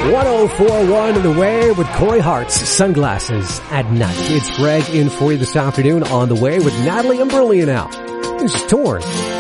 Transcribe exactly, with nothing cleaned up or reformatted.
one oh four point one in the way with Corey Hart's Sunglasses at Night. It's Greg in for you this afternoon on the way with Natalie Imbruglia now. This is Torn